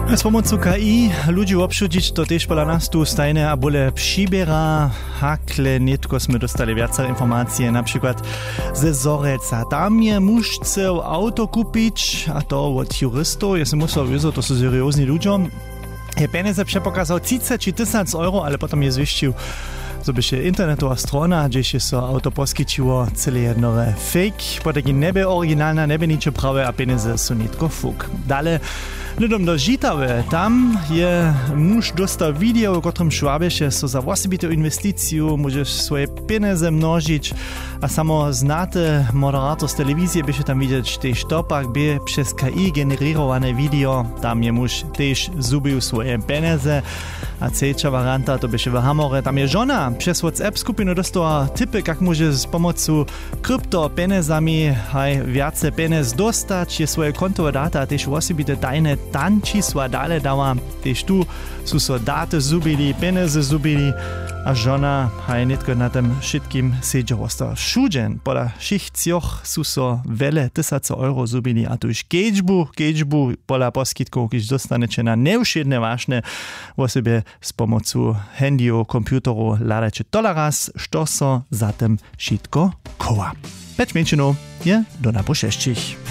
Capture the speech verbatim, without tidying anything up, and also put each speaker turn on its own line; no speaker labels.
Z pomocą K I ludzi obszudzić to też pola nas tu stajne a bole przybiera, hakle nitko sme dostali wiacer informacje, na przykład ze Zoreca. Tam je muž chcel auto kupić, a to od juristów, ja sam musel wiedzieć, to są seriozni ludziom. Je peneze przepokazał trzydzieści tysięcy euro, ale potem je zwiścił, so by się internetowa strona, gdzie się so auto poskyčiło cele jednore fake, po takim nebe oryginalna, nebe ničo prawe, a peneze są nitko fuk. Dale, ľudom do Žitawe, tam je muž dostal video, o którym šwabeše so za osobitą inwestyciju możesz swoje peneze množić, a samo znate moderator z telewizji by się tam widzieć też topak, by przez K I generowane video, tam je muž też zubił swoje peneze, a trzecia varianta to by się w Hamore, tam je żona przez WhatsApp skupinu dostała tipy, jak może z pomocą kryptopenezami haj wiace penez dostać, je swoje kontowe data, a też osobite tajne tančisła dale dała, też tu są so daty zubili, peneze zubili, a żona haj nitko na tym wszystkim siedziała. Všuđen, pola všich cioch są so wele tysace euro zubili, a tu już keďbu, keďbu pola poskitków, když dostanecie na neušedne vážne osoby z pomocą handyu, komputeru, ladacie toleraz, što so za tym wszystko koła. Peć menšinu je do napošešćich.